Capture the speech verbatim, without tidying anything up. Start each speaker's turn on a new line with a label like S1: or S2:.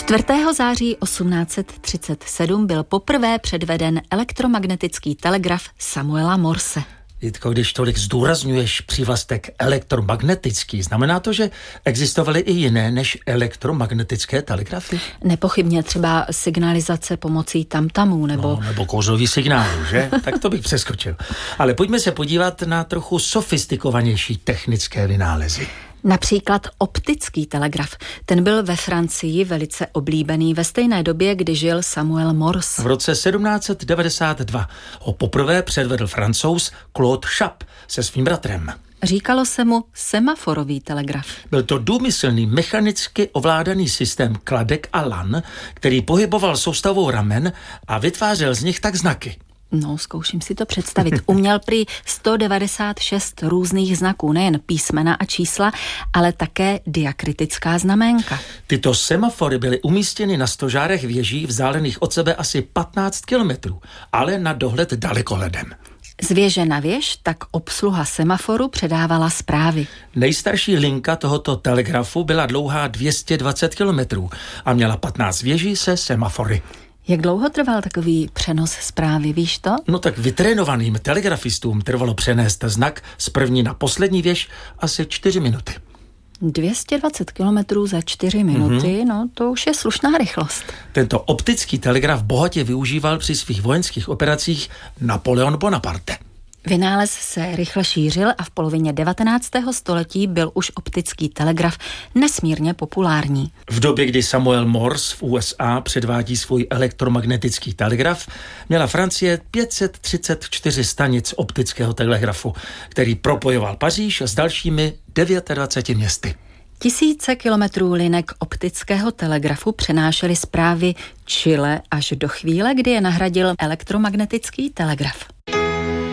S1: čtvrtého září osmnáct set třicet sedm byl poprvé předveden elektromagnetický telegraf Samuela Morse.
S2: Jitko, když tolik zdůrazňuješ přívlastek elektromagnetický, znamená to, že existovaly i jiné než elektromagnetické telegrafy?
S1: Nepochybně třeba signalizace pomocí tamtamů nebo...
S2: No, nebo kouřový signálu, že? Tak to bych přeskočil. Ale pojďme se podívat na trochu sofistikovanější technické vynálezy.
S1: Například optický telegraf. Ten byl ve Francii velice oblíbený ve stejné době, kdy žil Samuel Morse.
S2: V roce sedmnáct set devadesát dva ho poprvé předvedl Francouz Claude Chappe se svým bratrem.
S1: Říkalo se mu semaforový telegraf.
S2: Byl to důmyslný mechanicky ovládaný systém kladek a lan, který pohyboval soustavou ramen a vytvářel z nich tak znaky.
S1: No, zkouším si to představit. Uměl prý sto devadesát šest různých znaků, nejen písmena a čísla, ale také diakritická znaménka.
S2: Tyto semafory byly umístěny na stožárech věží vzdálených od sebe asi patnáct kilometrů, ale na dohled dalekohledem.
S1: Z věže na věž tak obsluha semaforu předávala zprávy.
S2: Nejstarší linka tohoto telegrafu byla dlouhá dvě stě dvacet kilometrů a měla patnáct věží se semafory.
S1: Jak dlouho trval takový přenos zprávy, víš to?
S2: No tak vytrénovaným telegrafistům trvalo přenést znak z první na poslední věž asi čtyři minuty.
S1: dvě stě dvacet kilometrů za čtyři minuty, mm-hmm. no to už je slušná rychlost.
S2: Tento optický telegraf bohatě využíval při svých vojenských operacích Napoleon Bonaparte.
S1: Vynález se rychle šířil a v polovině devatenáctého století byl už optický telegraf nesmírně populární.
S2: V době, kdy Samuel Morse v U S A předvádí svůj elektromagnetický telegraf, měla Francie pět set třicet čtyři stanic optického telegrafu, který propojoval Paříž s dalšími dvaceti devíti městy.
S1: Tisíce kilometrů linek optického telegrafu přenášely zprávy čile až do chvíle, kdy je nahradil elektromagnetický telegraf.